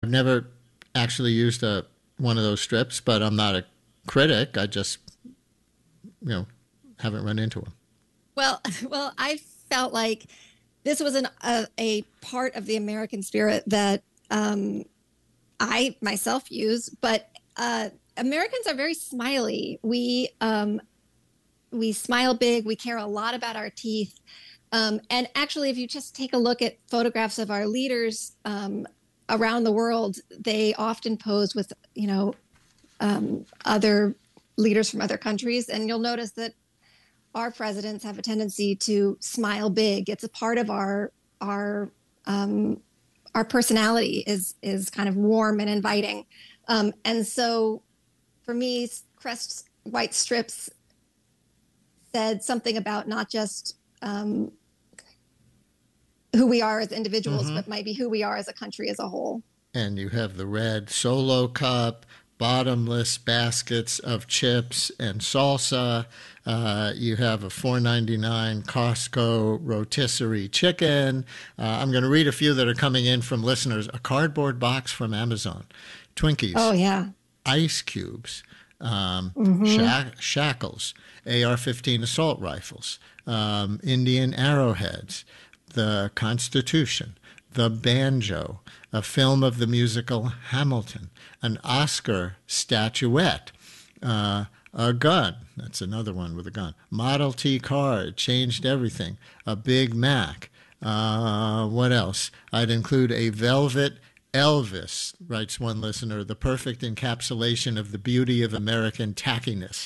I've never actually used a one of those strips, but I'm not a critic. I just, you know, haven't run into them. Well, well, I felt like this was a part of the American spirit that I myself use, but Americans are very smiley. We smile big. We care a lot about our teeth. And actually, if you just take a look at photographs of our leaders around the world, they often pose with, other leaders from other countries. And you'll notice that our presidents have a tendency to smile big. It's a part of um, our personality is kind of warm and inviting. And so for me, Crest's white strips said something about not just who we are as individuals, Mm-hmm. but maybe who we are as a country as a whole. And you have the red solo cup, bottomless baskets of chips and salsa. You have a $4.99 Costco rotisserie chicken. I'm going to read a few that are coming in from listeners. A cardboard box from Amazon, Oh Twinkies, yeah. ice cubes, Mm-hmm. shackles, AR-15 assault rifles, Indian arrowheads, the Constitution, the banjo, a film of the musical Hamilton, an Oscar statuette, a gun. That's another one with a gun. Model T car changed everything. A Big Mac. What else? I'd include a velvet Elvis, writes one listener, the perfect encapsulation of the beauty of American tackiness.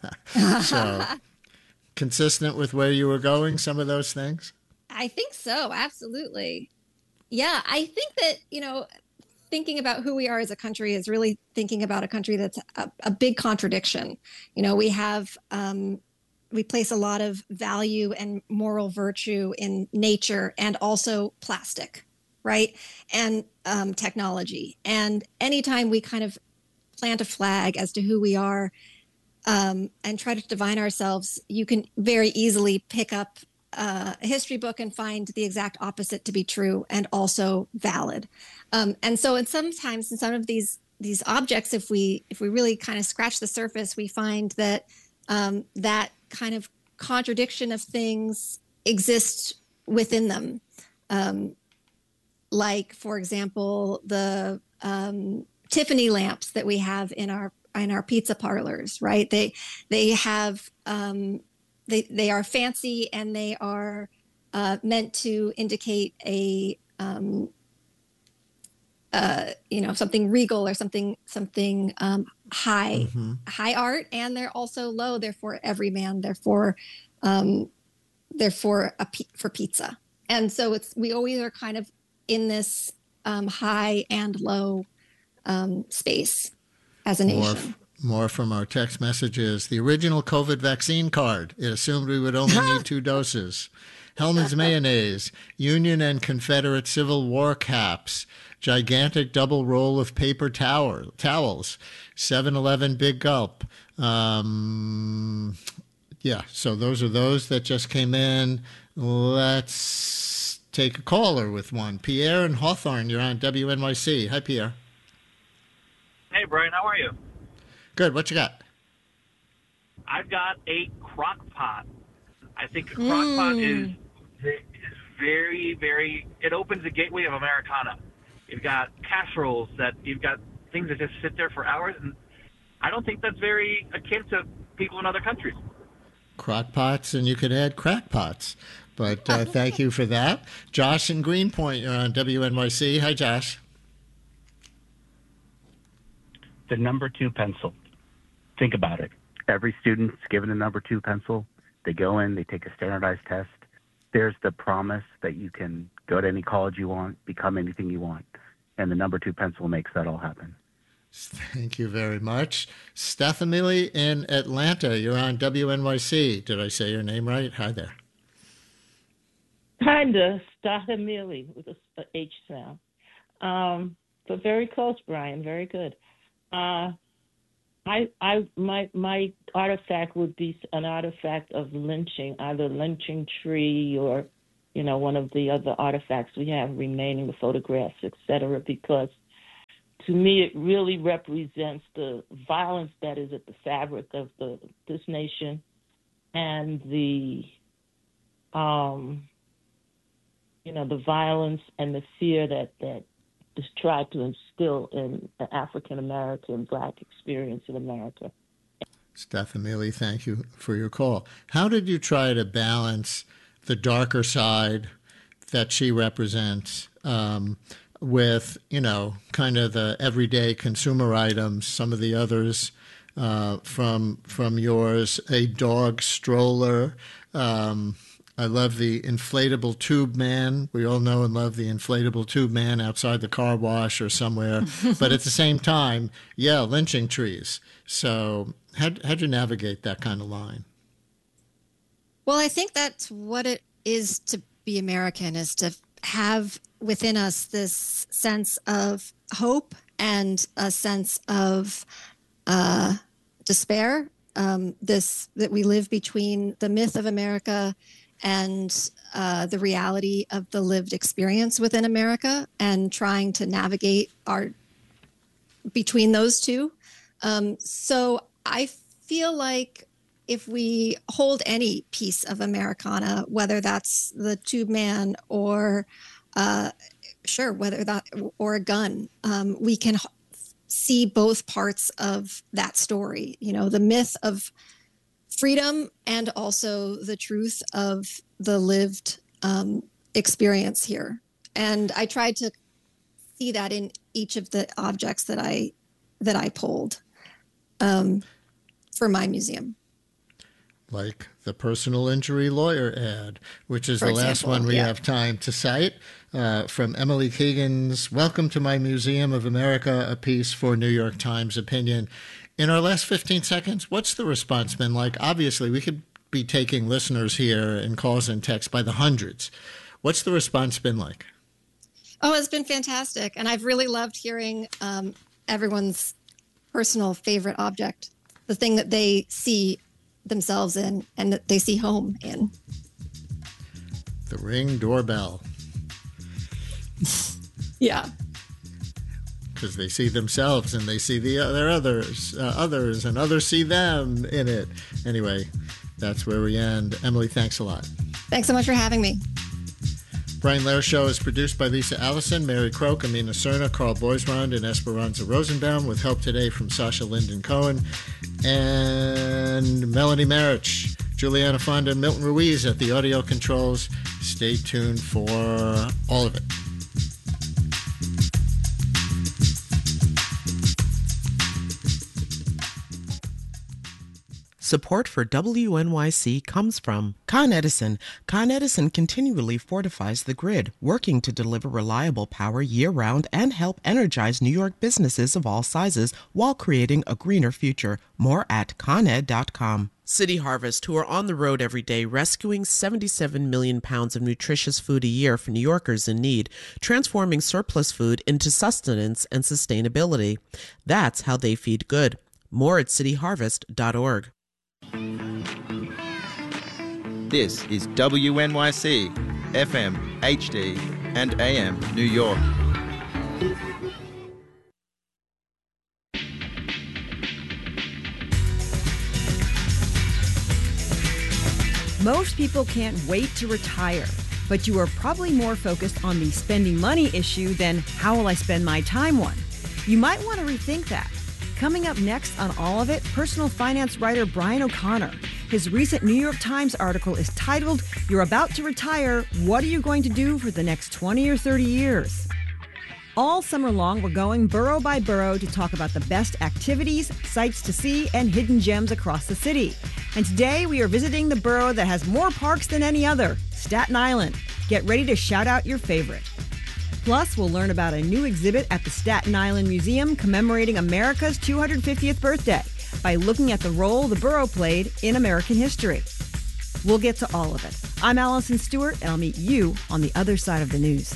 So, consistent with where you were going, some of those things? I think so. Absolutely. Yeah. I think that, thinking about who we are as a country is really thinking about a country that's a big contradiction. We have, we place a lot of value and moral virtue in nature and also plastic, right? And technology. And anytime we kind of plant a flag as to who we are, and try to divine ourselves, you can very easily pick up a history book and find the exact opposite to be true and also valid. And so, and sometimes in some of these objects, if we really kind of scratch the surface, we find that that kind of contradiction of things exists within them. Um, like, for example, the Tiffany lamps that we have in our pizza parlors, right? They have they are fancy and they are meant to indicate a something regal or something Mm-hmm. high art, and they're also low. They're for every man. Um, they're for pizza, and so it's we always are kind of in this high and low space as a More, nation. more from our text messages. The original COVID vaccine card. It assumed we would only need two doses. Hellman's mayonnaise, Union and Confederate Civil War caps, gigantic double roll of paper towels, 7-Eleven Big Gulp. Um, yeah, so those are those that just came in. Let's take a caller with one. Pierre and Hawthorne, you're on WNYC. Hi, Pierre. Hey, Brian, how are you? Good. What you got? I've got a crock pot. I think a crock pot Mm. is very, very, it opens the gateway of Americana. You've got casseroles that you've got things that just sit there for hours, and I don't think that's very akin to people in other countries. Crock pots, and you could add crack pots. But thank you for that. Josh in Greenpoint, you're on WNYC. Hi, Josh. The number two pencil. Think about it. Every student's given a number two pencil. They go in, they take a standardized test. There's the promise that you can go to any college you want, become anything you want. And the number two pencil makes that all happen. Thank you very much. Stephamili in Atlanta, you're on WNYC. Did I say your name right? Hi there. Kinda, Stahimili with a H sound. But very close, Brian. Very good. Uh, my artifact would be an artifact of lynching, either lynching tree or, one of the other artifacts we have remaining, the photographs, etc. Because to me, it really represents the violence that is at the fabric of this nation, and the the violence and the fear that is tried to instill in the African American Black experience in America. Steph Amelia, thank you for your call. How did you try to balance the darker side that she represents with, kind of the everyday consumer items, some of the others from yours, a dog stroller? I love the inflatable tube man. We all know and love the inflatable tube man outside the car wash or somewhere. But at the same time, lynching trees. So how'd you navigate that kind of line? Well, I think that's what it is to be American, is to have within us this sense of hope and a sense of despair. That we live between the myth of America and the reality of the lived experience within America, and trying to navigate between those two. So I feel like if we hold any piece of Americana, whether that's the tube man or whether that or a gun, we can see both parts of that story. The myth of freedom and also the truth of the lived experience here. And I tried to see that in each of the objects that I pulled for my museum. Like the personal injury lawyer ad, which is For the last example, one we have time to cite, from Emily Keegan's Welcome to My Museum of America, a piece for New York Times Opinion. In our last 15 seconds, what's the response been like? Obviously, we could be taking listeners here and calls and texts by the hundreds. What's the response been like? Oh, it's been fantastic. And I've really loved hearing everyone's personal favorite object, the thing that they see themselves in and that they see home in. The Ring doorbell. Yeah. Because they see themselves and they see their others, and others see them in it. Anyway, that's where we end. Emily, thanks a lot. Thanks so much for having me. Brian Lehrer Show is produced by Lisa Allison, Mary Croak, Amina Cerna, Carl Boisrond, and Esperanza Rosenbaum, with help today from Sasha Linden Cohen and Melanie Marich. Juliana Fonda and Milton Ruiz at the audio controls. Stay tuned for all of it. Support for WNYC comes from Con Edison. Con Edison continually fortifies the grid, working to deliver reliable power year-round and help energize New York businesses of all sizes while creating a greener future. More at coned.com. City Harvest, who are on the road every day rescuing 77 million pounds of nutritious food a year for New Yorkers in need, transforming surplus food into sustenance and sustainability. That's how they feed good. More at cityharvest.org. This is WNYC, FM, HD, and AM, New York. Most people can't wait to retire, but you are probably more focused on the spending money issue than how will I spend my time one. You might want to rethink that. Coming up next on All of It, personal finance writer Brian O'Connor. His recent New York Times article is titled, "You're About to Retire, What Are You Going to Do for the Next 20 or 30 Years?" All summer long, we're going borough by borough to talk about the best activities, sights to see, and hidden gems across the city. And today, we are visiting the borough that has more parks than any other, Staten Island. Get ready to shout out your favorite. Plus, we'll learn about a new exhibit at the Staten Island Museum commemorating America's 250th birthday by looking at the role the borough played in American history. We'll get to all of it. I'm Allison Stewart, and I'll meet you on the other side of the news.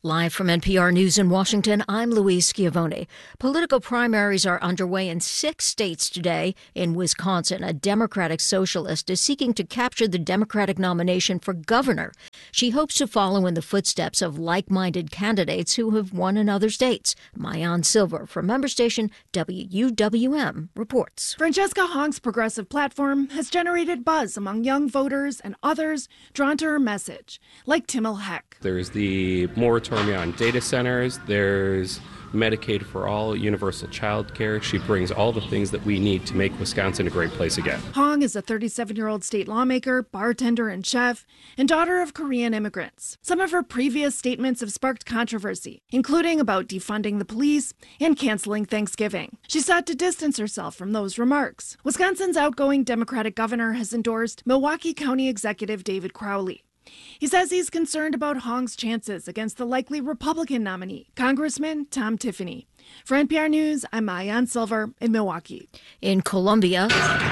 Live from NPR News in Washington, I'm Louise Schiavone. Political primaries are underway in 6 states today. In Wisconsin, a Democratic socialist is seeking to capture the Democratic nomination for governor. She hopes to follow in the footsteps of like-minded candidates who have won in other states. Maayan Silver from member station WUWM reports. Francesca Hong's progressive platform has generated buzz among young voters and others drawn to her message, like Timil Heck. There's the moratorium on data centers, there's Medicaid for all, universal child care. She brings all the things that we need to make Wisconsin a great place again. Hong is a 37-year-old state lawmaker, bartender, and chef, and daughter of Korean immigrants. Some of her previous statements have sparked controversy, including about defunding the police and canceling Thanksgiving. She sought to distance herself from those remarks. Wisconsin's outgoing Democratic governor has endorsed Milwaukee County Executive David Crowley. He says he's concerned about Hong's chances against the likely Republican nominee, Congressman Tom Tiffany. For NPR News, I'm Maayan Silver in Milwaukee. In Colombia,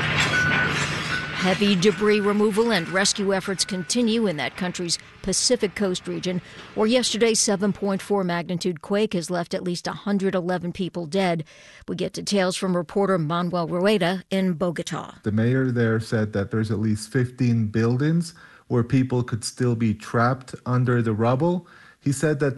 heavy debris removal and rescue efforts continue in that country's Pacific Coast region, where yesterday's 7.4 magnitude quake has left at least 111 people dead. We get details from reporter Manuel Rueda in Bogota. The mayor there said that there's at least 15 buildings where people could still be trapped under the rubble. He said that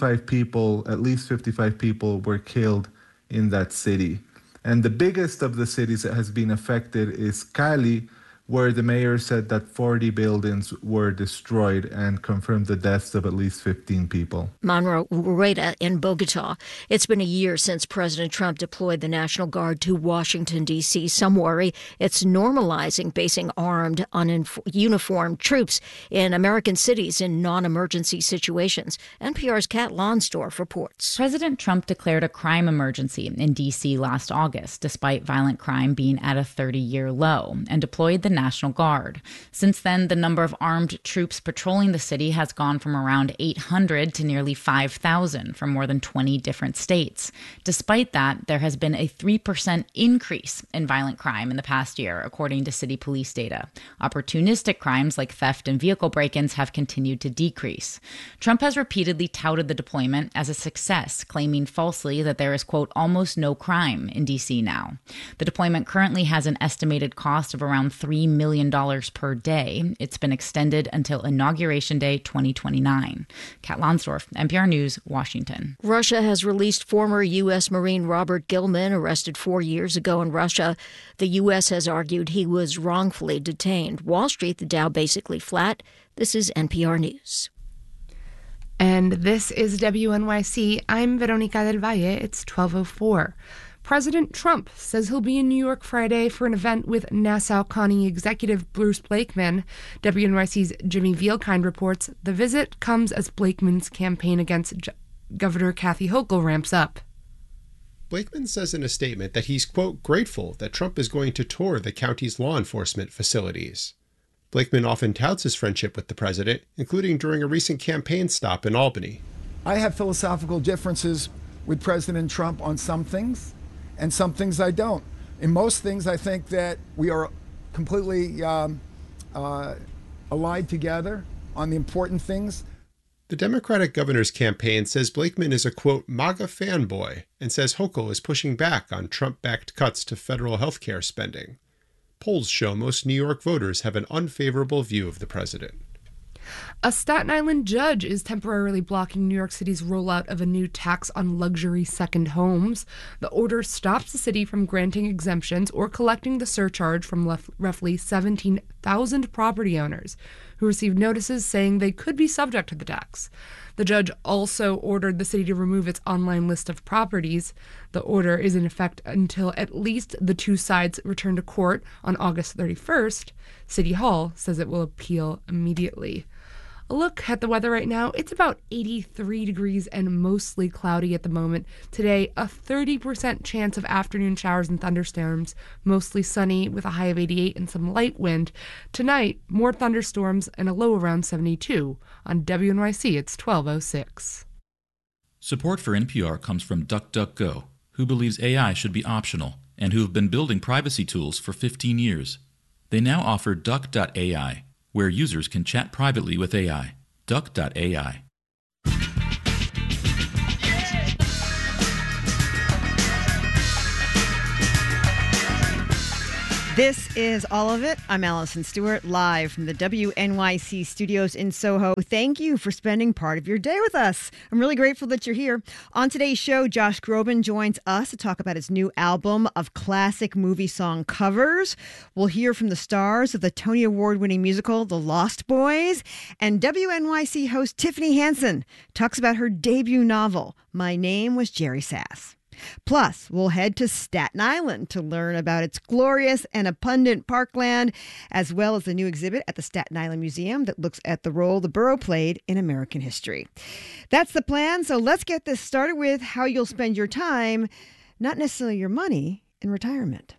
at least 55 people were killed in that city. And the biggest of the cities that has been affected is Cali, where the mayor said that 40 buildings were destroyed and confirmed the deaths of at least 15 people. Manuel Rueda in Bogota. It's been a year since President Trump deployed the National Guard to Washington, D.C. Some worry it's normalizing basing armed, uniformed troops in American cities in non-emergency situations. NPR's Kat Lonsdorf reports. President Trump declared a crime emergency in D.C. last August, despite violent crime being at a 30-year low, and deployed the National Guard. Since then, the number of armed troops patrolling the city has gone from around 800 to nearly 5,000 from more than 20 different states. Despite that, there has been a 3% increase in violent crime in the past year, according to city police data. Opportunistic crimes like theft and vehicle break-ins have continued to decrease. Trump has repeatedly touted the deployment as a success, claiming falsely that there is, quote, almost no crime in D.C. now. The deployment currently has an estimated cost of around $3 million per day. It's been extended until Inauguration Day 2029. Kat Lonsdorf, NPR News, Washington. Russia has released former U.S. Marine Robert Gilman, arrested 4 years ago in Russia. The U.S. has argued he was wrongfully detained. Wall Street, the Dow basically flat. This is NPR News. And this is WNYC. I'm Veronica del Valle. It's 12:04. President Trump says he'll be in New York Friday for an event with Nassau County Executive Bruce Blakeman. WNYC's Jimmy Vielkind reports the visit comes as Blakeman's campaign against Governor Kathy Hochul ramps up. Blakeman says in a statement that he's, quote, grateful that Trump is going to tour the county's law enforcement facilities. Blakeman often touts his friendship with the president, including during a recent campaign stop in Albany. I have philosophical differences with President Trump on some things, and some things I don't. In most things, I think that we are completely allied together on the important things. The Democratic governor's campaign says Blakeman is a, quote, MAGA fanboy, and says Hochul is pushing back on Trump-backed cuts to federal health care spending. Polls show most New York voters have an unfavorable view of the president. A Staten Island judge is temporarily blocking New York City's rollout of a new tax on luxury second homes. The order stops the city from granting exemptions or collecting the surcharge from roughly 17,000 property owners who received notices saying they could be subject to the tax. The judge also ordered the city to remove its online list of properties. The order is in effect until at least the two sides return to court on August 31st. City Hall says it will appeal immediately. A look at the weather right now. It's about 83 degrees and mostly cloudy at the moment. Today, a 30% chance of afternoon showers and thunderstorms, mostly sunny with a high of 88 and some light wind. Tonight, more thunderstorms and a low around 72. On WNYC, it's 12:06. Support for NPR comes from DuckDuckGo, who believes AI should be optional and who have been building privacy tools for 15 years. They now offer Duck.ai, where users can chat privately with AI. Duck.ai. This is All of It. I'm Allison Stewart, live from the WNYC studios in Soho. Thank you for spending part of your day with us. I'm really grateful that you're here. On today's show, Josh Groban joins us to talk about his new album of classic movie song covers. We'll hear from the stars of the Tony Award-winning musical The Lost Boys. And WNYC host Tiffany Hansen talks about her debut novel, My Name Was Jerry Sass. Plus, we'll head to Staten Island to learn about its glorious and abundant parkland, as well as the new exhibit at the Staten Island Museum that looks at the role the borough played in American history. That's the plan, so let's get this started with how you'll spend your time, not necessarily your money, in retirement.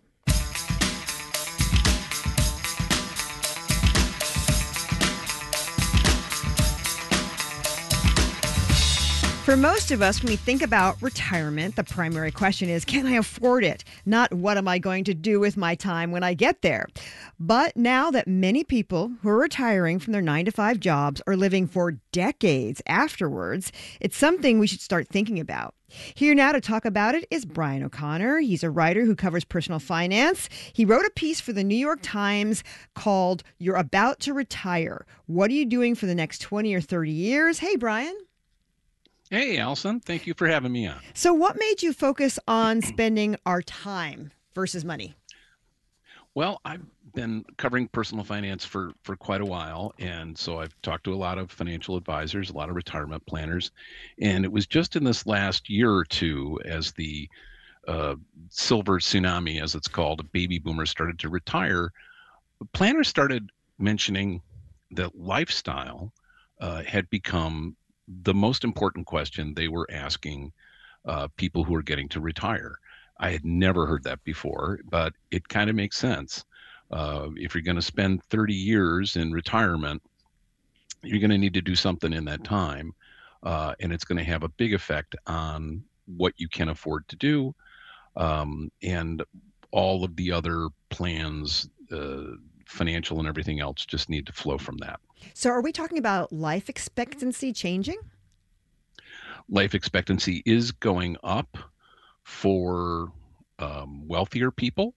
For most of us, when we think about retirement, the primary question is, can I afford it? Not what am I going to do with my time when I get there? But now that many people who are retiring from their 9-to-5 jobs are living for decades afterwards, it's something we should start thinking about. Here now to talk about it is Brian O'Connor. He's a writer who covers personal finance. He wrote a piece for the New York Times called You're About to Retire. What are you doing for the next 20 or 30 years? Hey, Brian. Hey, Allison. Thank you for having me on. So what made you focus on spending our time versus money? Well, I've been covering personal finance for quite a while. And so I've talked to a lot of financial advisors, a lot of retirement planners. And it was just in this last year or two, as the silver tsunami, as it's called, baby boomers started to retire, planners started mentioning that lifestyle had become the most important question they were asking people who are getting to retire. I had never heard that before, but it kind of makes sense. If you're going to spend 30 years in retirement, you're going to need to do something in that time, and it's going to have a big effect on what you can afford to do, and all of the other plans, financial and everything else, just need to flow from that. So are we talking about life expectancy changing? Life expectancy is going up for wealthier people,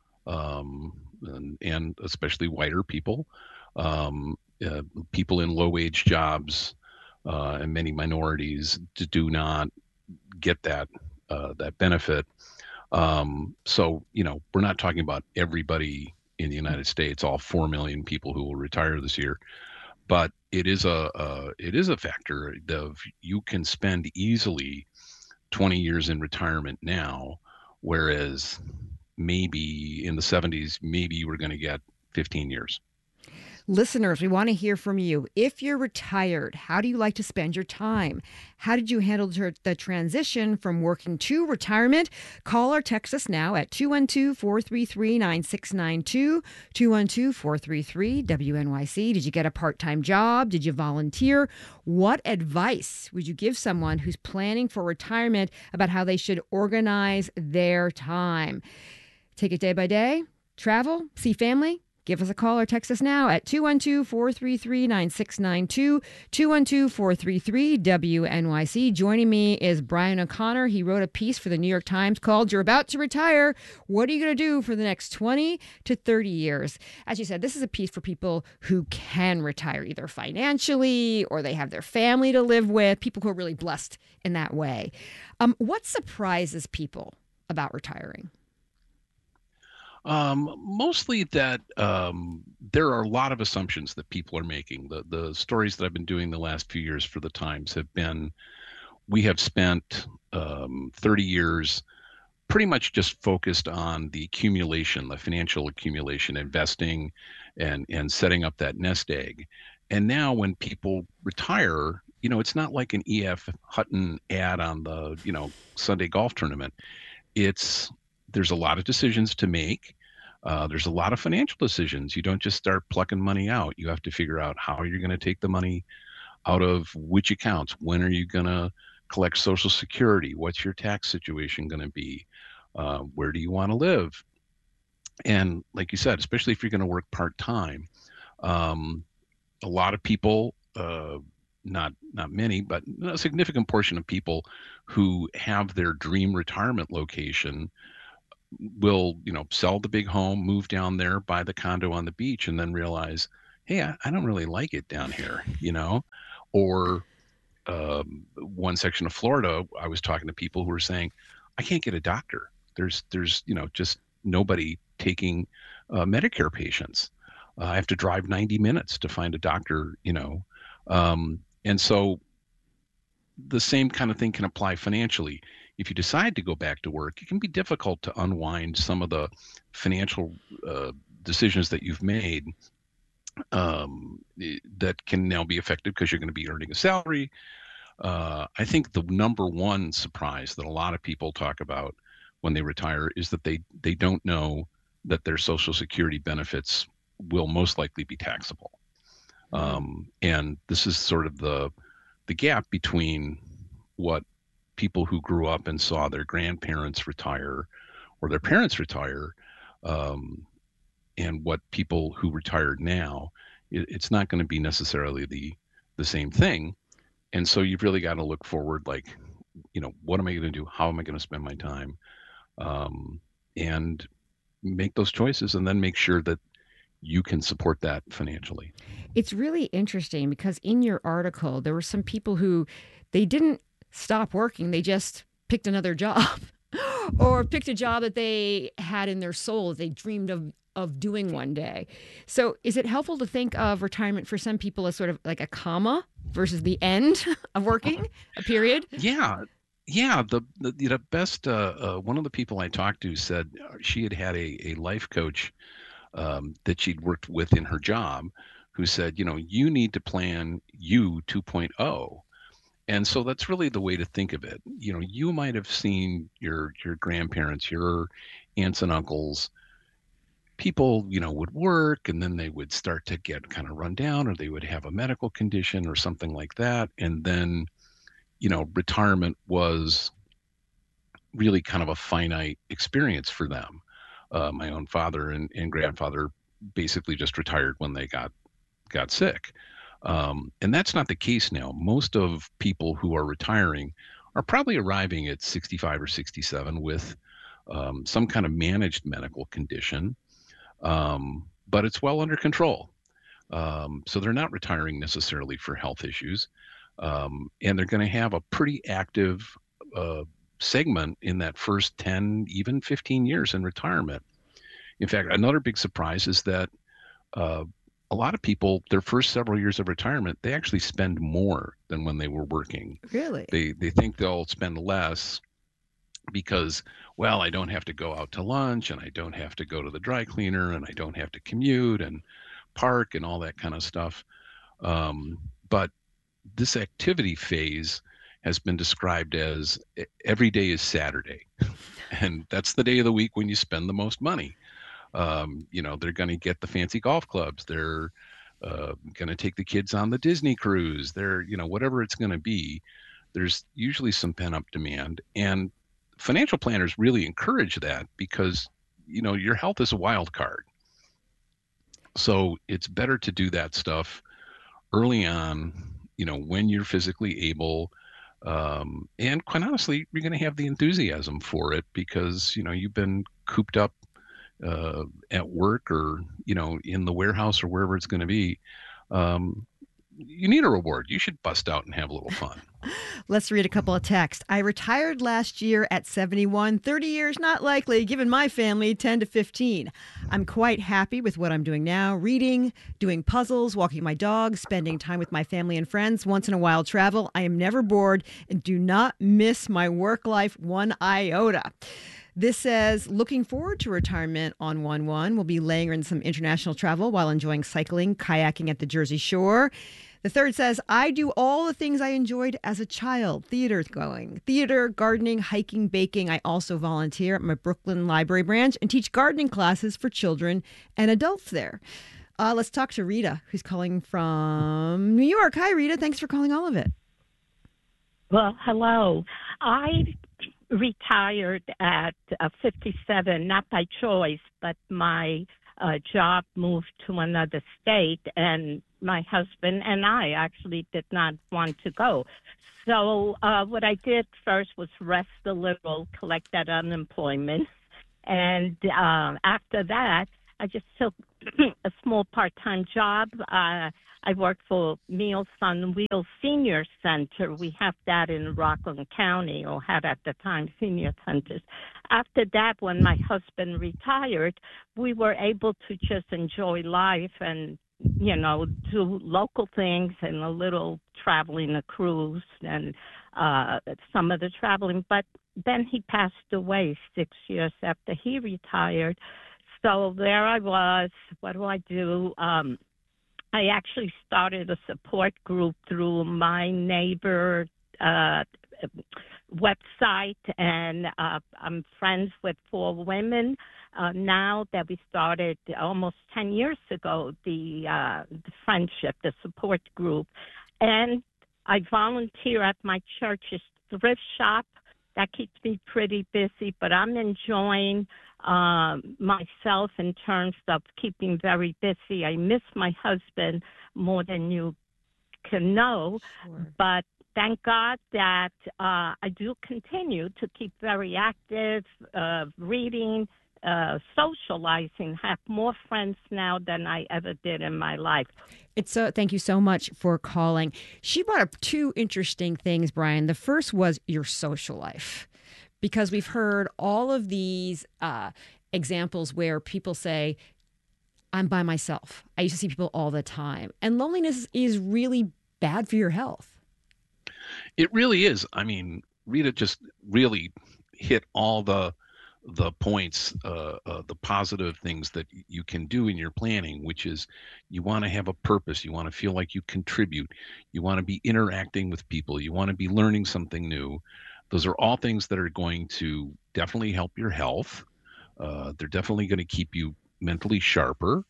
and especially whiter people, people in low-wage jobs, and many minorities do not get that benefit. So, we're not talking about everybody in the United States, all 4 million people who will retire this year. But it is a factor of you can spend easily 20 years in retirement now, whereas maybe in the 70s, maybe you were going to get 15 years. Listeners, we want to hear from you. If you're retired, how do you like to spend your time? How did you handle the transition from working to retirement? Call or text us now at 212-433-9692, 212-433-WNYC. Did you get a part-time job? Did you volunteer? What advice would you give someone who's planning for retirement about how they should organize their time? Take it day by day? Travel? See family? Give us a call or text us now at 212-433-9692, 212-433-WNYC. Joining me is Brian O'Connor. He wrote a piece for the New York Times called You're About to Retire. What are you going to do for the next 20 to 30 years? As you said, this is a piece for people who can retire, either financially or they have their family to live with, people who are really blessed in that way. What surprises people about retiring? Mostly that there are a lot of assumptions that people are making. The stories that I've been doing the last few years for the Times have been, we have spent 30 years pretty much just focused on the accumulation, the financial accumulation, investing, and setting up that nest egg. And now when people retire, it's not like an E.F. Hutton ad on the, Sunday golf tournament. There's a lot of decisions to make. There's a lot of financial decisions. You don't just start plucking money out. You have to figure out how you're going to take the money out of which accounts. When are you going to collect Social Security? What's your tax situation going to be? Where do you want to live? And like you said, especially if you're going to work part-time, a lot of people, not many, but a significant portion of people who have their dream retirement location will, sell the big home, move down there, buy the condo on the beach, and then realize, hey, I don't really like it down here, or one section of Florida, I was talking to people who were saying, I can't get a doctor. There's just nobody taking Medicare patients. I have to drive 90 minutes to find a doctor, and so the same kind of thing can apply financially. If you decide to go back to work, it can be difficult to unwind some of the financial decisions that you've made that can now be affected because you're going to be earning a salary. I think the number one surprise that a lot of people talk about when they retire is that they don't know that their Social Security benefits will most likely be taxable. And this is sort of the gap between what people who grew up and saw their grandparents retire or their parents retire and what people who retired now. It's not going to be necessarily the same thing. And so you've really got to look forward, like, what am I going to do? How am I going to spend my time? And make those choices, and then make sure that you can support that financially. It's really interesting because in your article, there were some people who they didn't stop working. They just picked another job or picked a job that they had in their soul that they dreamed of doing one day. So is it helpful to think of retirement for some people as sort of like a comma versus the end of working, a period? Yeah. The best, one of the people I talked to said she had a life coach that she'd worked with in her job who said, you need to plan you 2.0. And so that's really the way to think of it. You might have seen your grandparents, your aunts and uncles, people, would work and then they would start to get kind of run down, or they would have a medical condition or something like that. And then, retirement was really kind of a finite experience for them. My own father and grandfather basically just retired when they got sick. And that's not the case now. Most of people who are retiring are probably arriving at 65 or 67 with some kind of managed medical condition, but it's well under control. So they're not retiring necessarily for health issues. And they're going to have a pretty active segment in that first 10, even 15 years in retirement. In fact, another big surprise is that a lot of people, their first several years of retirement, they actually spend more than when they were working. Really? They think they'll spend less because, well, I don't have to go out to lunch, and I don't have to go to the dry cleaner, and I don't have to commute and park and all that kind of stuff. But this activity phase has been described as every day is Saturday. And that's the day of the week when you spend the most money. They're going to get the fancy golf clubs. They're going to take the kids on the Disney cruise. They're, whatever it's going to be, there's usually some pent-up demand. And financial planners really encourage that because, your health is a wild card. So it's better to do that stuff early on, when you're physically able. And quite honestly, you're going to have the enthusiasm for it because, you've been cooped up at work or, in the warehouse or wherever it's going to be. You need a reward. You should bust out and have a little fun. Let's read a couple of texts. I retired last year at 71. 30 years, not likely, given my family, 10 to 15. I'm quite happy with what I'm doing now. Reading, doing puzzles, walking my dog, spending time with my family and friends, once in a while travel. I am never bored and do not miss my work life one iota. This says, looking forward to retirement on 1/1. We'll be laying in some international travel while enjoying cycling, kayaking at the Jersey Shore. The third says, I do all the things I enjoyed as a child. Theater, gardening, hiking, baking. I also volunteer at my Brooklyn Library branch and teach gardening classes for children and adults there. Let's talk to Rita, who's calling from New York. Hi, Rita. Thanks for calling all of it. Well, hello. I retired at 57, not by choice, but my job moved to another state, and my husband and I actually did not want to go. So what I did first was rest a little, collect that unemployment, And after that, I just took a small part-time job. I worked for Meals on Wheels Senior Center. We have that in Rockland County, or had at the time senior centers. After that, when my husband retired, we were able to just enjoy life and, you know, do local things and a little traveling, a cruise and some of the traveling. But then he passed away 6 years after he retired. So there I was. What do I do? I actually started a support group through my neighbor website, and I'm friends with 4 women now that we started almost 10 years ago, the friendship, the support group. And I volunteer at my church's thrift shop. That keeps me pretty busy, but I'm enjoying myself in terms of keeping very busy. I miss my husband more than you can know, but thank God that I do continue to keep very active, reading, socializing, have more friends now than I ever did in my life. Thank you so much for calling. She brought up 2 interesting things, Brian. The first was your social life, because we've heard all of these examples where people say, I'm by myself. I used to see people all the time. And loneliness is really bad for your health. It really is. I mean, Rita just really hit all the points, the positive things that you can do in your planning, which is you want to have a purpose. You want to feel like you contribute. You want to be interacting with people. You want to be learning something new. Those are all things that are going to definitely help your health. They're definitely going to keep you mentally sharper.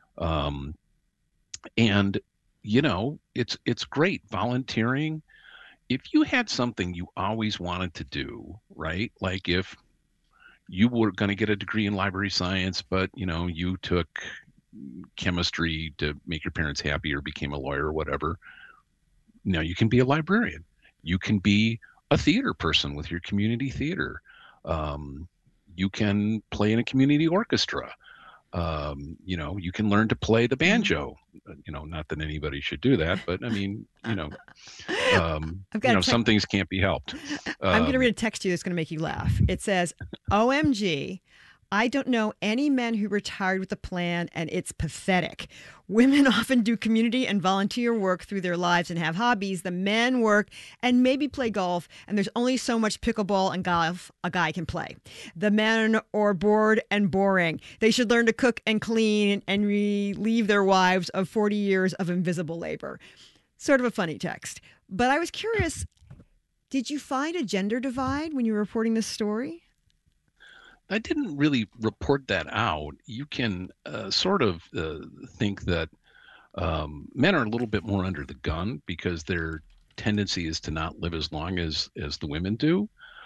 And, you know, it's great volunteering. If you had something you always wanted to do, right? Like if you were going to get a degree in library science, but, you know, you took chemistry to make your parents happy or became a lawyer or whatever. Now you can be a librarian. You can be a theater person with your community theater. You can play in a community orchestra. You know, you can learn to play the banjo. You know, not that anybody should do that, but I mean, you know, some things can't be helped. I'm going to read a text to you that's going to make you laugh. It says, OMG, I don't know any men who retired with a plan, and it's pathetic. Women often do community and volunteer work through their lives and have hobbies. The men work and maybe play golf, and there's only so much pickleball and golf a guy can play. The men are bored and boring. They should learn to cook and clean and relieve their wives of 40 years of invisible labor. Sort of a funny text. But I was curious, did you find a gender divide when you were reporting this story? I didn't really report that out. You can sort of think that men are a little bit more under the gun because their tendency is to not live as long as the women do.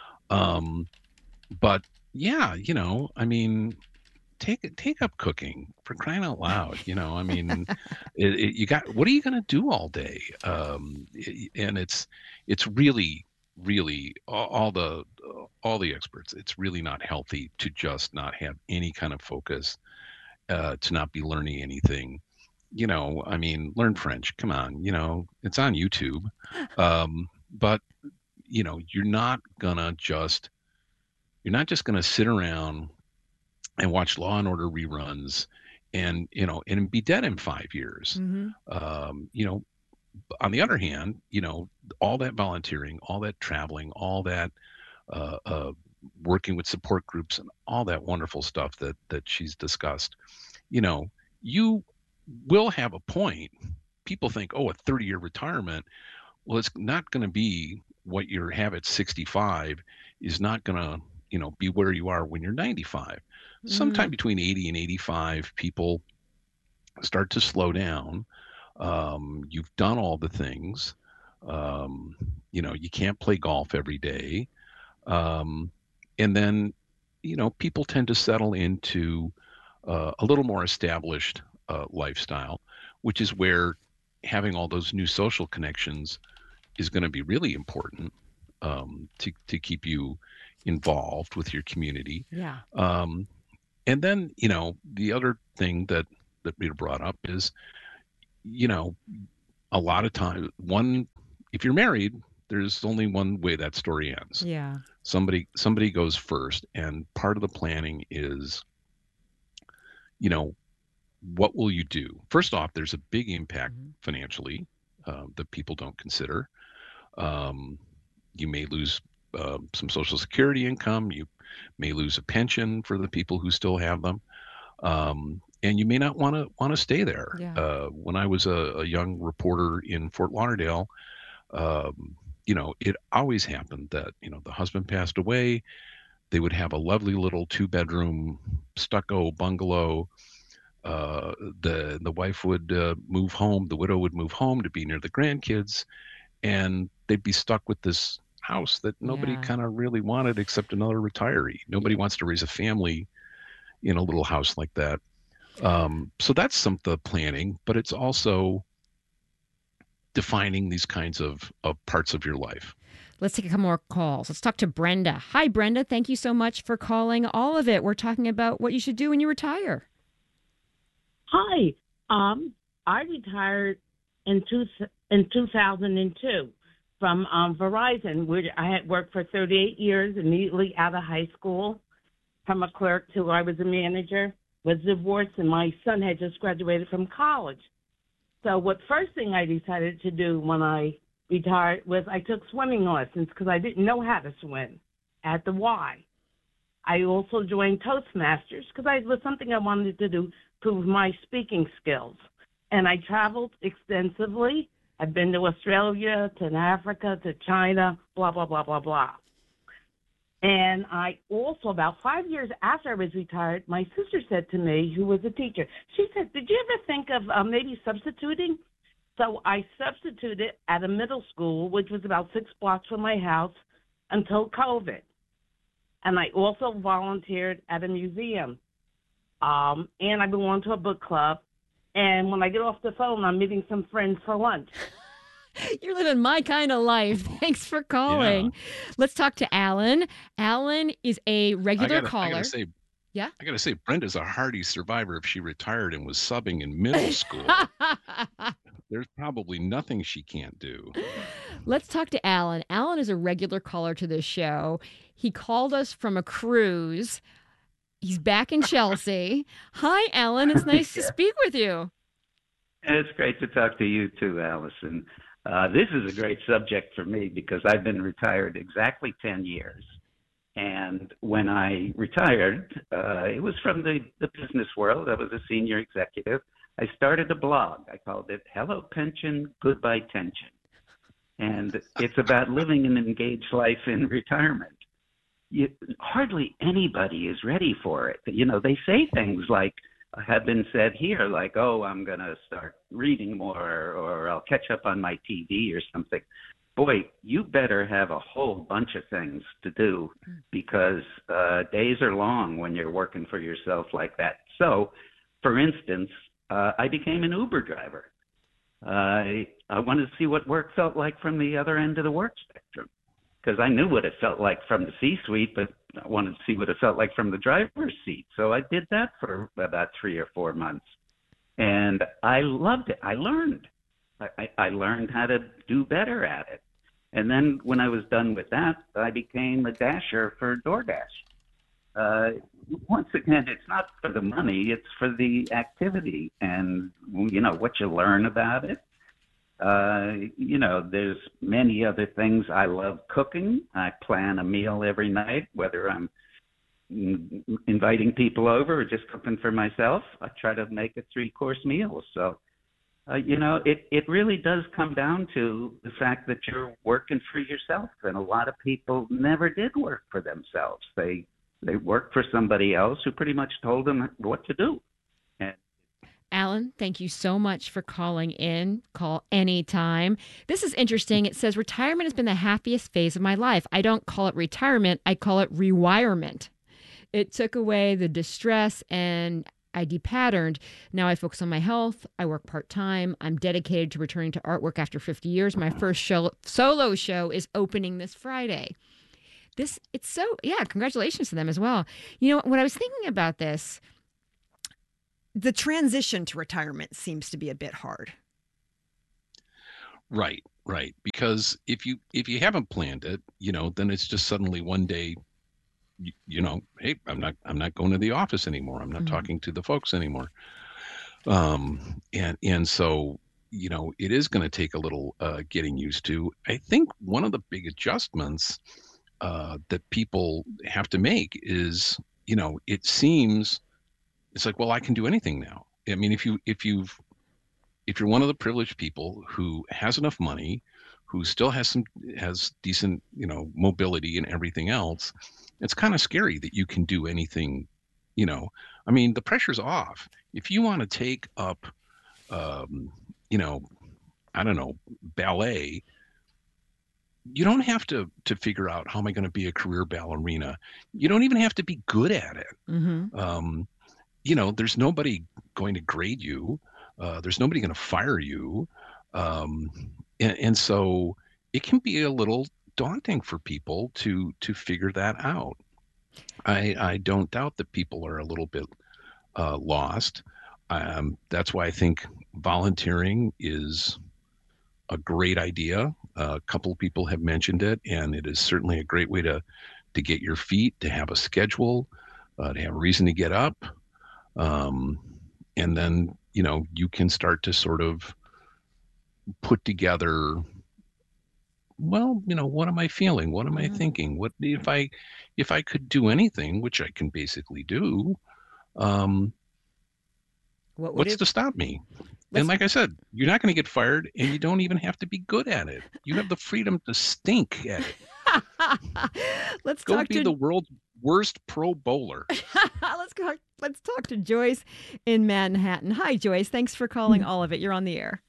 But yeah, you know, I mean, take up cooking, for crying out loud. You know, I mean, what are you going to do all day? And it's really all the experts, it's really not healthy to just not have any kind of focus, to not be learning anything. You know, I mean, learn French, come on, you know, it's on YouTube. But you know, you're not just gonna sit around and watch Law and Order reruns and, you know, and be dead in 5 years. Mm-hmm. You know, on the other hand, you know, all that volunteering, all that traveling, all that working with support groups and all that wonderful stuff that she's discussed, you know, you will have a point. People think, oh, a 30-year retirement. Well, it's not going to be what you have at 65 is not going to, you know, be where you are when you're 95. Mm-hmm. Sometime between 80 and 85, people start to slow down. You've done all the things. You know, you can't play golf every day. And then, you know, people tend to settle into a little more established lifestyle, which is where having all those new social connections is going to be really important to keep you involved with your community. Yeah. And then, the other thing that Rita brought up is, a lot of time, if you're married, there's only one way that story ends. Yeah. Somebody goes first, and part of the planning is, what will you do? First off, there's a big impact financially that people don't consider. You may lose some Social Security income. You may lose a pension for the people who still have them. And you may not want to stay there. Yeah. When I was a young reporter in Fort Lauderdale, it always happened that, the husband passed away. They would have a lovely little 2-bedroom stucco bungalow. The wife would move home. The widow would move home to be near the grandkids, and they'd be stuck with this house that nobody kind of really wanted except another retiree. Nobody wants to raise a family in a little house like that. So that's some of the planning, but it's also defining these kinds of parts of your life. Let's take a couple more calls. Let's talk to Brenda. Hi, Brenda. Thank you so much for calling All of It. We're talking about what you should do when you retire. Hi. I retired in 2002 from Verizon, where I had worked for 38 years immediately out of high school, from a clerk to I was a manager, was divorced, and my son had just graduated from college. So what first thing I decided to do when I retired was I took swimming lessons because I didn't know how to swim at the Y. I also joined Toastmasters because it was something I wanted to do, prove my speaking skills. And I traveled extensively. I've been to Australia, to Africa, to China, blah, blah, blah, blah, blah. And I also, about 5 years after I was retired, my sister said to me, who was a teacher, she said, did you ever think of maybe substituting? So I substituted at a middle school, which was about 6 blocks from my house, until COVID. And I also volunteered at a museum. And I belong to a book club. And when I get off the phone, I'm meeting some friends for lunch. You're living my kind of life. Thanks for calling. Yeah. Let's talk to Alan. Alan is a regular caller. I gotta say, Brenda's a hardy survivor. If she retired and was subbing in middle school, there's probably nothing she can't do. Let's talk to Alan. Alan is a regular caller to this show. He called us from a cruise. He's back in Chelsea. Hi, Alan. It's nice to speak with you. It's great to talk to you too, Allison. This is a great subject for me because I've been retired exactly 10 years. And when I retired, it was from the business world. I was a senior executive. I started a blog. I called it Hello Pension, Goodbye Tension. And it's about living an engaged life in retirement. Hardly anybody is ready for it. They say things like, have been said here, like, oh, I'm going to start reading more, or I'll catch up on my TV or something. Boy, you better have a whole bunch of things to do because days are long when you're working for yourself like that. So, for instance, I became an Uber driver. I wanted to see what work felt like from the other end of the work spectrum because I knew what it felt like from the C-suite, but I wanted to see what it felt like from the driver's seat. So I did that for about 3 or 4 months. And I loved it. I learned. I learned how to do better at it. And then when I was done with that, I became a dasher for DoorDash. Once again, it's not for the money, it's for the activity and, what you learn about it. There's many other things. I love cooking. I plan a meal every night, whether I'm inviting people over or just cooking for myself. I try to make a 3-course meal. So, it really does come down to the fact that you're working for yourself. And a lot of people never did work for themselves. They worked for somebody else who pretty much told them what to do. Alan, thank you so much for calling in. Call anytime. This is interesting. It says retirement has been the happiest phase of my life. I don't call it retirement. I call it rewirement. It took away the distress and I depatterned. Now I focus on my health. I work part-time. I'm dedicated to returning to artwork after 50 years. My first solo show is opening this Friday. congratulations to them as well. You know, when I was thinking about this, the transition to retirement seems to be a bit hard. Right. Because if you haven't planned it, then it's just suddenly one day, hey, I'm not going to the office anymore. I'm not talking to the folks anymore. And so, it is going to take a little getting used to. I think one of the big adjustments that people have to make is, it seems it's like, well, I can do anything now. I mean, if you're one of the privileged people who has enough money, who still has decent, mobility and everything else, it's kind of scary that you can do anything, I mean, the pressure's off. If you want to take up, I don't know, ballet, you don't have to figure out how am I going to be a career ballerina. You don't even have to be good at it. Mm-hmm. There's nobody going to grade you. There's nobody going to fire you. And so it can be a little daunting for people to figure that out. I don't doubt that people are a little bit lost. That's why I think volunteering is a great idea. A couple of people have mentioned it, and it is certainly a great way to get your feet, to have a schedule, to have a reason to get up. And then, you can start to sort of put together, well, what am I feeling? What am I thinking? What if I could do anything, which I can basically do, what's to stop me? And like I said, you're not going to get fired, and you don't even have to be good at it. You have the freedom to stink at it. Let's go be the world's worst pro bowler. Let's talk to Joyce in Manhattan. Hi, Joyce. Thanks for calling all of it. You're on the air.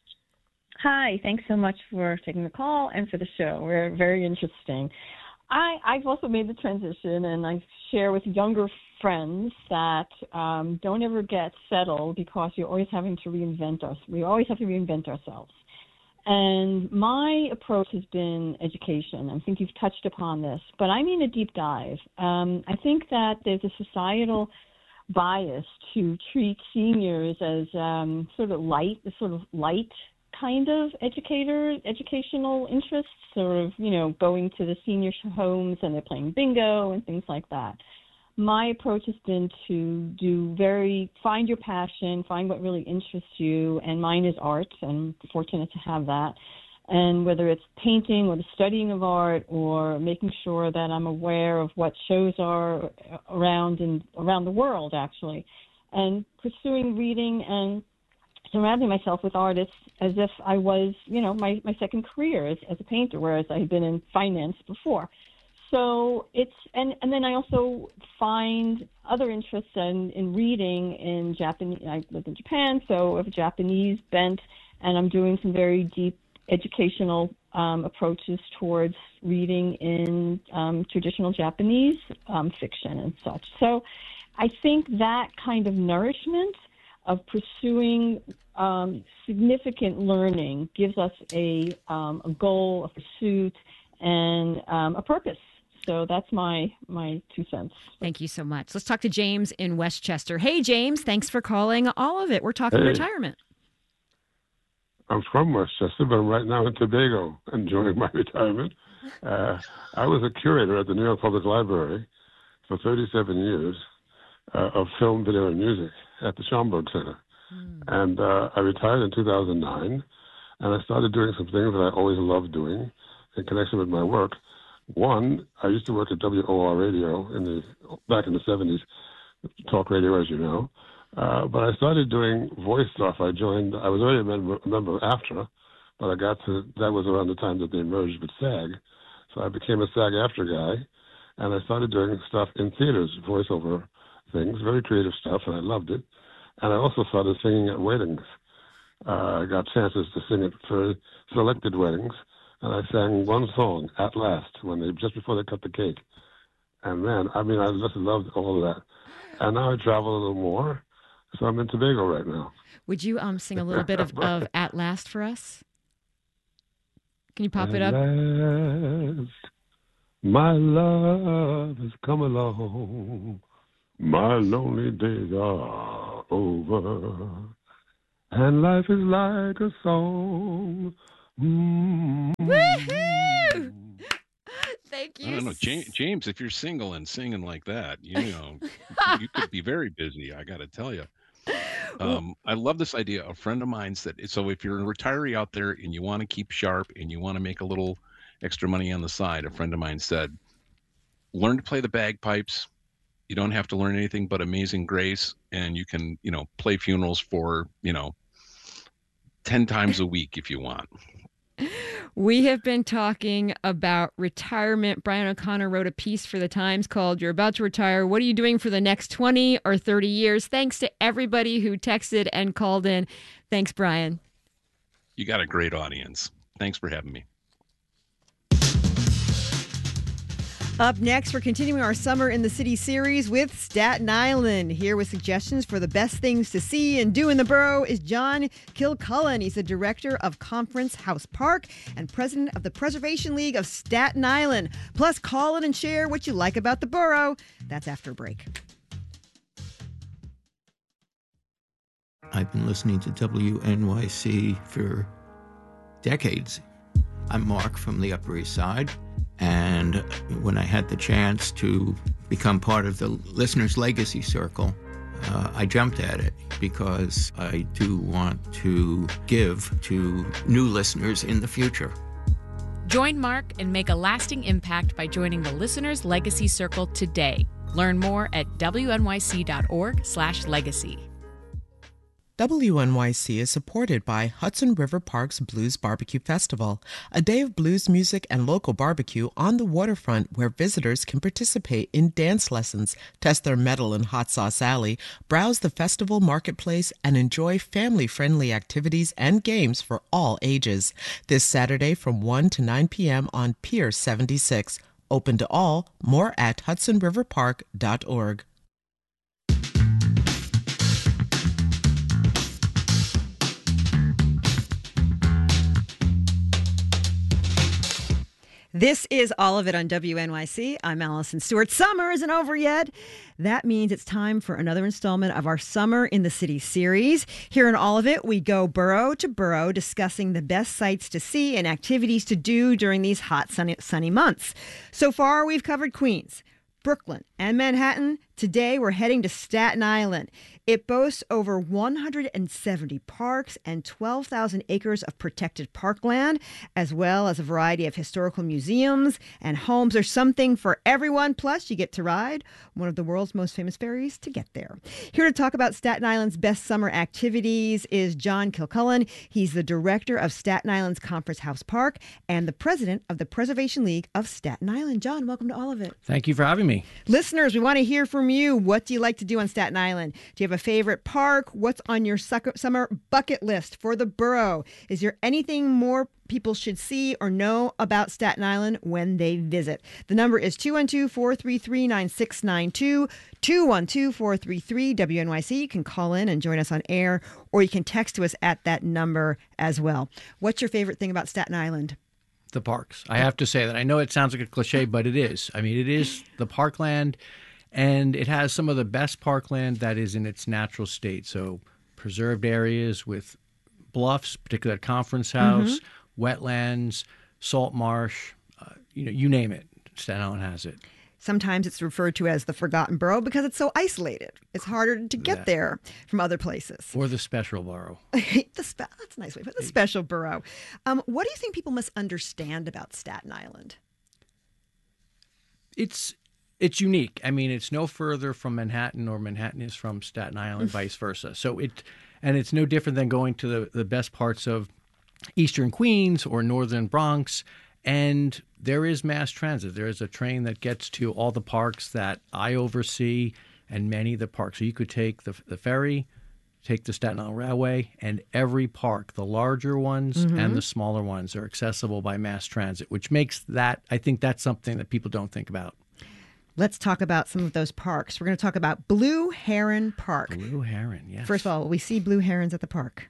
Hi. Thanks so much for taking the call and for the show. We're very interesting. I've also made the transition, and I share with younger friends that don't ever get settled because you're always having to reinvent us. We always have to reinvent ourselves. And my approach has been education. I think you've touched upon this, but I mean a deep dive. I think that there's a societal bias to treat seniors as sort of light kind of educational interests, sort of, going to the senior homes and they're playing bingo and things like that. My approach has been to find your passion, find what really interests you, and mine is art. I'm fortunate to have that. And whether it's painting or the studying of art or making sure that I'm aware of what shows are around the world, actually, and pursuing reading and surrounding myself with artists as if I was, my second career as a painter, whereas I had been in finance before. So it's, and then I also find other interests in reading in Japanese. I lived in Japan, so I have a Japanese bent, and I'm doing some very deep educational approaches towards reading in traditional Japanese fiction and such. So I think that kind of nourishment of pursuing significant learning gives us a goal, a pursuit, and a purpose. So that's my 2 cents. Thank you so much. Let's talk to James in Westchester. Hey, James, thanks for calling all of it. We're talking retirement. I'm from Westchester, but I'm right now in Tobago, enjoying my retirement. I was a curator at the New York Public Library for 37 years of film, video, and music at the Schomburg Center. And I retired in 2009, and I started doing some things that I always loved doing in connection with my work. One, I used to work at WOR Radio back in the 70s, talk radio, as you know. But I started doing voice stuff. I was already a member of AFTRA, but that was around the time that they merged with SAG. So I became a SAG-AFTRA guy, and I started doing stuff in theaters, voiceover things, very creative stuff, and I loved it. And I also started singing at weddings. I got chances to sing at for selected weddings, and I sang one song, At Last, just before they cut the cake. And man, I just loved all of that. And now I travel a little more, so I'm in Tobago right now. Would you sing a little bit of At Last for us? Can you pop it up? Last, My love has come along. My lonely days are over. And life is like a song. Woohoo! Thank you. I don't know, James. If you're single and singing like that, you could be very busy. I got to tell you. I love this idea. A friend of mine said, so if you're a retiree out there and you want to keep sharp and you want to make a little extra money on the side, a friend of mine said, learn to play the bagpipes. You don't have to learn anything but Amazing Grace, and you can, play funerals for, 10 times a week if you want. We have been talking about retirement. Brian O'Connor wrote a piece for the Times called "You're About to Retire. What are you doing for the next 20 or 30 years?" Thanks to everybody who texted and called in. Thanks, Brian. You got a great audience. Thanks for having me. Up next, we're continuing our Summer in the City series with Staten Island. Here with suggestions for the best things to see and do in the borough is John Kilcullen. He's the director of Conference House Park and president of the Preservation League of Staten Island. Plus, call in and share what you like about the borough. That's after a break. I've been listening to WNYC for decades. I'm Mark from the Upper East Side. And when I had the chance to become part of the Listeners Legacy Circle, I jumped at it because I do want to give to new listeners in the future. Join Mark and make a lasting impact by joining the Listeners Legacy Circle today. Learn more at wnyc.org/legacy. WNYC is supported by Hudson River Park's Blues Barbecue Festival, a day of blues music and local barbecue on the waterfront where visitors can participate in dance lessons, test their mettle in Hot Sauce Alley, browse the festival marketplace, and enjoy family-friendly activities and games for all ages. This Saturday from 1 to 9 p.m. on Pier 76. Open to all. More at hudsonriverpark.org. This is All of It on WNYC. I'm Allison Stewart. Summer isn't over yet. That means it's time for another installment of our Summer in the City series. Here in All of It, we go borough to borough discussing the best sights to see and activities to do during these hot, sunny months. So far, we've covered Queens, Brooklyn, and Manhattan. Today, we're heading to Staten Island. It boasts over 170 parks and 12,000 acres of protected parkland, as well as a variety of historical museums and homes. There's something for everyone. Plus, you get to ride one of the world's most famous ferries to get there. Here to talk about Staten Island's best summer activities is John Kilcullen. He's the director of Staten Island's Conference House Park and the president of the Preservation League of Staten Island. John, welcome to All of It. Thank you for having me. Listeners, we want to hear from you. What do you like to do on Staten Island? Do you have a favorite park? What's on your summer bucket list for the borough? Is there anything more people should see or know about Staten Island when they visit? The number is 212-433-9692, 212-433-WNYC. You can call in and join us on air, or you can text to us at that number as well. What's your favorite thing about Staten Island? The parks. I have to say that. I know it sounds like a cliche, but it is. I mean, it is the parkland. And it has some of the best parkland that is in its natural state. So preserved areas with bluffs, particularly at Conference House, wetlands, salt marsh, you name it. Staten Island has it. Sometimes it's referred to as the Forgotten Borough because it's so isolated. It's harder to get there from other places. Or the special borough. That's a nice way, but the special borough. What do you think people misunderstand about Staten Island? It's unique. I mean, it's no further from Manhattan or Manhattan is from Staten Island, vice versa. So it's no different than going to the best parts of Eastern Queens or Northern Bronx. And there is mass transit. There is a train that gets to all the parks that I oversee and many of the parks. So you could take the ferry, take the Staten Island Railway, and every park, the larger ones and the smaller ones, are accessible by mass transit, which makes that, I think that's something that people don't think about. Let's talk about some of those parks. We're going to talk about Blue Heron Park. Blue Heron, yes. First of all, we see blue herons at the park.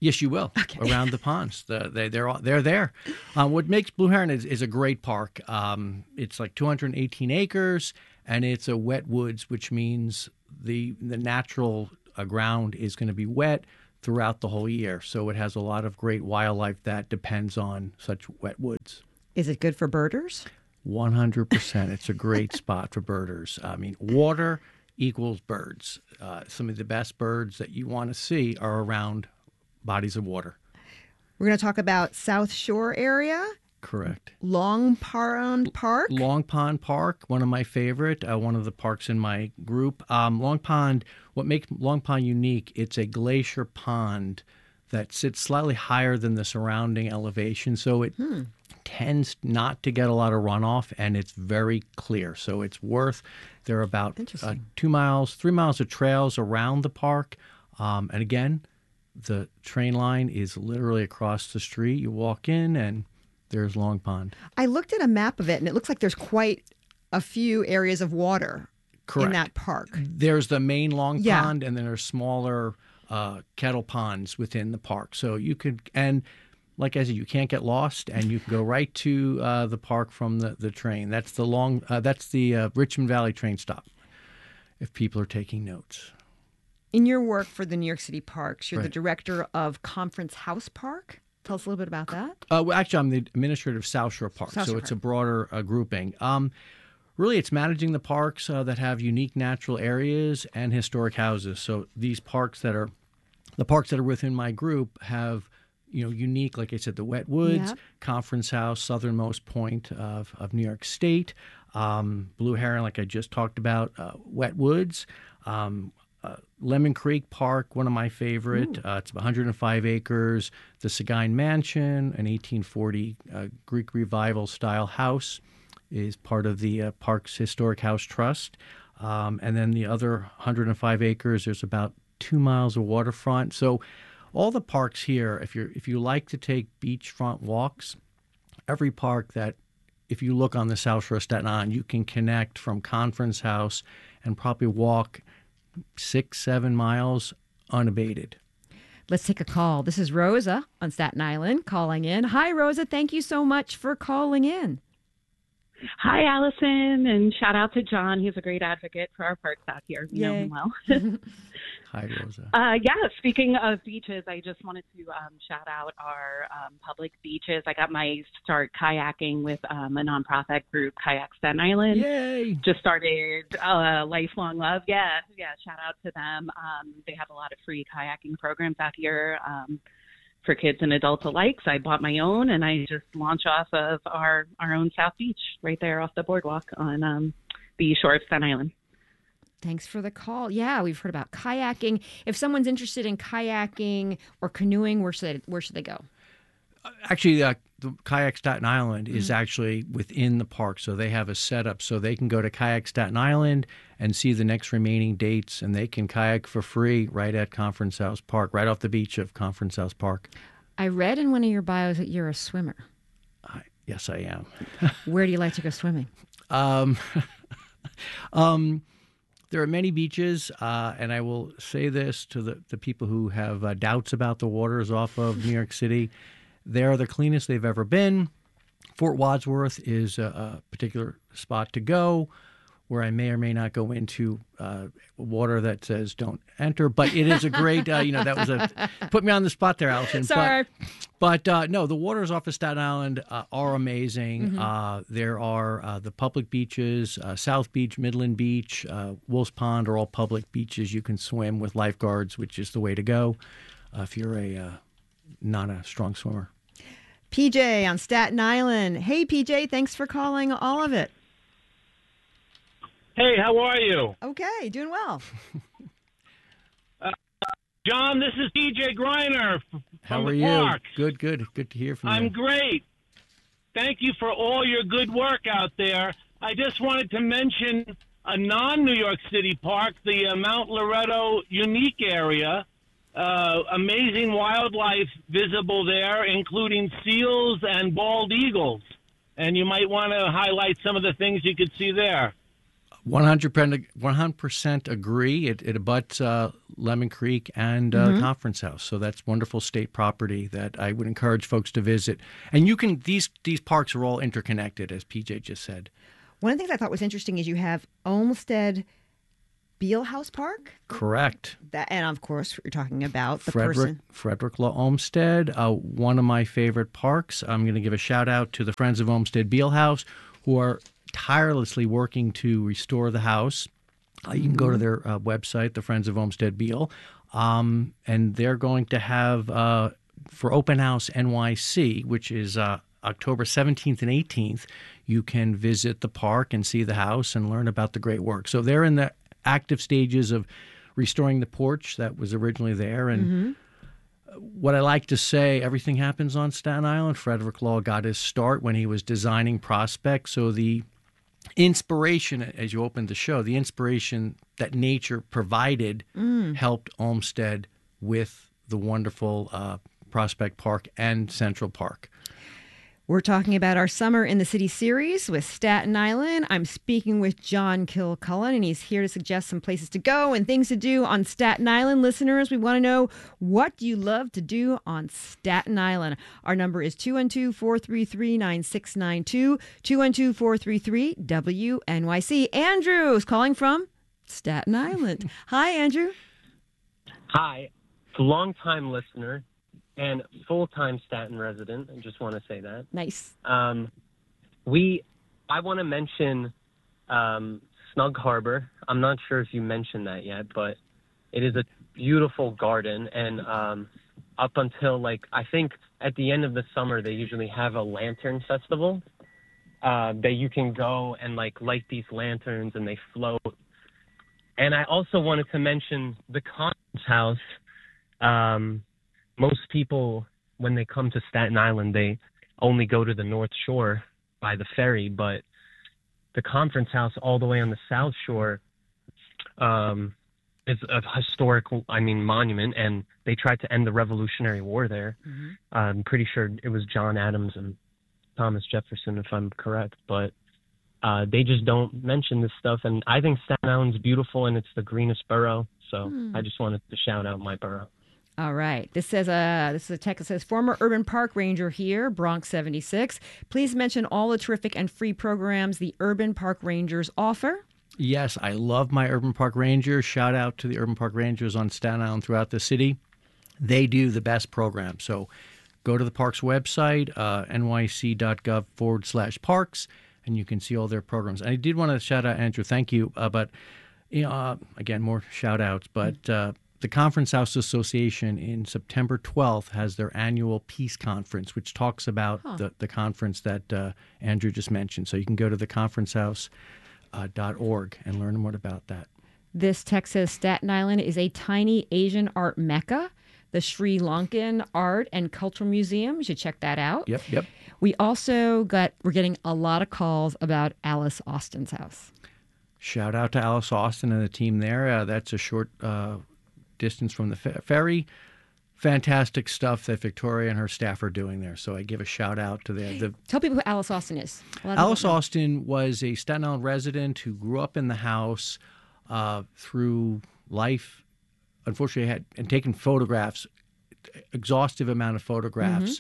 Yes, you will. Around the ponds. They're there. What makes Blue Heron is a great park. It's like 218 acres, and it's a wet woods, which means the natural ground is going to be wet throughout the whole year. So it has a lot of great wildlife that depends on such wet woods. Is it good for birders? 100%. It's a great spot for birders. I mean, water equals birds. Some of the best birds that you want to see are around bodies of water. We're going to talk about South Shore area. Correct. Long Pond Park. Long Pond Park, one of my favorite, one of the parks in my group. Long Pond, what makes Long Pond unique, it's a glacier pond that sits slightly higher than the surrounding elevation, so it tends not to get a lot of runoff, and it's very clear. So it's there are about 3 miles of trails around the park, and again, the train line is literally across the street. You walk in and there's Long Pond. I looked at a map of it, and it looks like there's quite a few areas of water in that park. There's the main Long Pond, and then there's smaller kettle ponds within the park. So you could, and like I said, you can't get lost, and you can go right to the park from the train. That's the Richmond Valley train stop, if people are taking notes. In your work for the New York City Parks, you're the director of Conference House Park. Tell us a little bit about that. Well, actually, I'm the administrator of South Shore Park, so it's a broader grouping. Really, it's managing the parks that have unique natural areas and historic houses. So these parks the parks that are within my group have, unique, like I said, the Wet Woods, Conference House, southernmost point of New York State, Blue Heron, like I just talked about, Wet Woods. Lemon Creek Park, one of my favorite. It's 105 acres. The Seguin Mansion, an 1840 Greek Revival style house, is part of the Parks Historic House Trust. And then the other 105 acres, there's about 2 miles of waterfront. So all the parks here, if you like to take beachfront walks, every park that, if you look on the South Shore of Staten Island, you can connect from Conference House and probably walk 6-7 miles unabated. Let's take a call. This is Rosa on Staten Island calling in. Hi, Rosa. Thank you so much for calling in. Hi, Allison, and shout out to John. He's a great advocate for our parks out here. We know him well. Hi, Rosa. Speaking of beaches, I just wanted to shout out our public beaches. I got my start kayaking with a nonprofit group, Kayak Staten Island. Yay! Just started Lifelong Love. Yeah, shout out to them. They have a lot of free kayaking programs out here for kids and adults alike. So I bought my own, and I just launch off of our own South Beach right there off the boardwalk on the shore of Staten Island. Thanks for the call. Yeah, we've heard about kayaking. If someone's interested in kayaking or canoeing, where should they go? Actually, the Kayak Staten Island is actually within the park, so they have a setup so they can go to Kayak Staten Island and see the next remaining dates, and they can kayak for free right at Conference House Park, right off the beach of Conference House Park. I read in one of your bios that you're a swimmer. Yes, I am. Where do you like to go swimming? There are many beaches, and I will say this to the people who have doubts about the waters off of New York City. They are the cleanest they've ever been. Fort Wadsworth is a particular spot to go, where I may or may not go into water that says don't enter. But it is a great, that was put me on the spot there, Allison. Sorry. But no, the waters off of Staten Island are amazing. There are the public beaches, South Beach, Midland Beach, Wolf's Pond are all public beaches. You can swim with lifeguards, which is the way to go if you're not a strong swimmer. PJ on Staten Island. Hey, PJ, thanks for calling all of it. Hey, how are you? Okay, doing well. John, this is DJ Griner from How are the you? Park. Good to hear from you. I'm great. Thank you for all your good work out there. I just wanted to mention a non-New York City park, the Mount Loretto Unique Area. Amazing wildlife visible there, including seals and bald eagles. And you might want to highlight some of the things you could see there. 100% agree. It abuts Lemon Creek and the Conference House, so that's wonderful state property that I would encourage folks to visit. And you can these parks are all interconnected, as PJ just said. One of the things I thought was interesting is you have Olmsted Beale House Park. Correct. And of course, you're talking about the Frederick Law Olmsted, one of my favorite parks. I'm going to give a shout out to the Friends of Olmsted Beale House, who are tirelessly working to restore the house. You can go to their website, the Friends of Olmsted Beale, and they're going to have for Open House NYC, which is October 17th and 18th, you can visit the park and see the house and learn about the great work. So they're in the active stages of restoring the porch that was originally there. And what I like to say, everything happens on Staten Island. Frederick Law got his start when he was designing Prospect. So the inspiration, as you opened the show, the inspiration that nature provided helped Olmsted with the wonderful Prospect Park and Central Park. We're talking about our Summer in the City series with Staten Island. I'm speaking with John Kilcullen, and he's here to suggest some places to go and things to do on Staten Island. Listeners, we want to know, what do you love to do on Staten Island? Our number is 212-433-9692, 212-433-WNYC. Andrew is calling from Staten Island. Hi, Andrew. Hi. Long-time listener and full-time Staten resident. I just want to say that. Nice. I want to mention Snug Harbor. I'm not sure if you mentioned that yet, but it is a beautiful garden. And up until, I think at the end of the summer, they usually have a lantern festival that you can go and, light these lanterns and they float. And I also wanted to mention the Conference House. Most people, when they come to Staten Island, they only go to the North Shore by the ferry, but the Conference House all the way on the South Shore is a historical, monument, and they tried to end the Revolutionary War there. I'm pretty sure it was John Adams and Thomas Jefferson, if I'm correct, but they just don't mention this stuff, and I think Staten Island's beautiful, and it's the greenest borough, so I just wanted to shout out my borough. All right. This is a text that says, former urban park ranger here, Bronx 76. Please mention all the terrific and free programs the urban park rangers offer. Yes, I love my urban park rangers. Shout out to the urban park rangers on Staten Island throughout the city. They do the best programs. So go to the park's website, nyc.gov/parks, and you can see all their programs. And I did want to shout out, Andrew, thank you. But, again, more shout outs. But the Conference House Association in September 12th has their annual Peace Conference, which talks about the conference that Andrew just mentioned. So you can go to theconferencehouse.org and learn more about that. This text says Staten Island is a tiny Asian art mecca. The Sri Lankan Art and Cultural Museum. You should check that out. Yep. We also we're getting a lot of calls about Alice Austin's house. Shout out to Alice Austin and the team there. That's a short distance from the ferry. Fantastic stuff that Victoria and her staff are doing there. So I give a shout out to the Tell people who Alice Austin is. Alice Austin was a Staten Island resident who grew up in the house through life. Unfortunately, had taken photographs, exhaustive amount of photographs.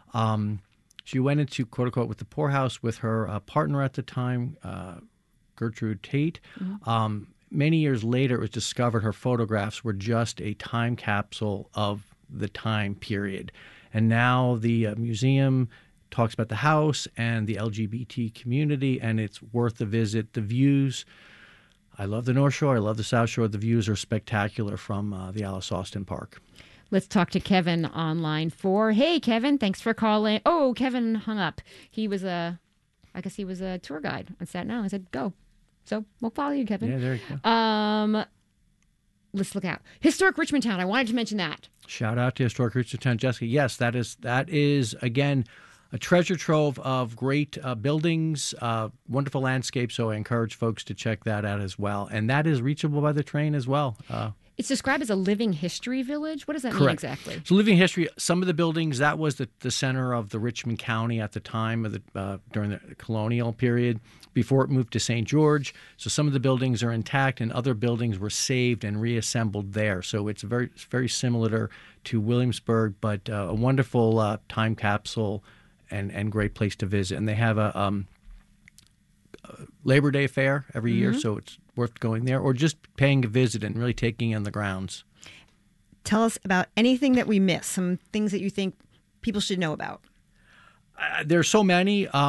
She went into, quote unquote, with the poorhouse with her partner at the time, Gertrude Tate. Many years later, it was discovered her photographs were just a time capsule of the time period. And now the museum talks about the house and the LGBT community, and it's worth a visit. The views, I love the North Shore, I love the South Shore. The views are spectacular from the Alice Austin Park. Let's talk to Kevin on line 4. Hey, Kevin, thanks for calling. Oh, Kevin hung up. He was I guess he was a tour guide on Staten Island. I said, go. So we'll follow you, Kevin. Yeah, there you go. Let's look out. Historic Richmond Town. I wanted to mention that. Shout out to Historic Richmond Town, Jessica. Yes, that is again a treasure trove of great buildings, wonderful landscapes. So I encourage folks to check that out as well. And that is reachable by the train as well. It's described as a living history village. What does that mean Correct. exactly? So living history, some of the buildings, that was the center of the Richmond County at the time of during the colonial period before it moved to St. George. So some of the buildings are intact and other buildings were saved and reassembled there. So it's very similar to Williamsburg, but a wonderful time capsule and great place to visit. And they have a Labor Day fair every year, so it's worth going there, or just paying a visit and really taking in the grounds. Tell us about anything that we miss, some things that you think people should know about. There's so many.